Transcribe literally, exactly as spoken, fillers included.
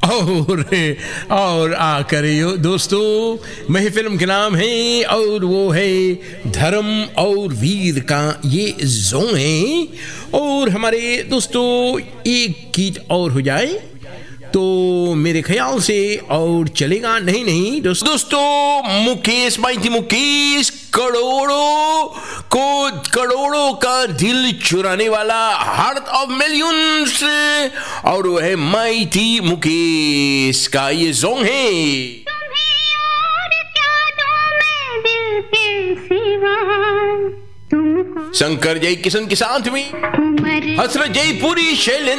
और और आकर यो दोस्तों, मैं फिल्म के नाम है और वो है धर्म और वीर का ये जोन है। और हमारे दोस्तों एक गीत और हो जाए तो मेरे ख्याल से और चलेगा नहीं नहीं दोस्तों दोस्तों मुकेश भाई थी मुकेश करोड़ों को करोड़ों का दिल चुराने वाला हार्ट ऑफ मिलियंस, और वो है माइटी मुकेश का ये सॉन्ग है। शंकर जय किशन के साथ में हसरत जयपुरी शैलेंद्र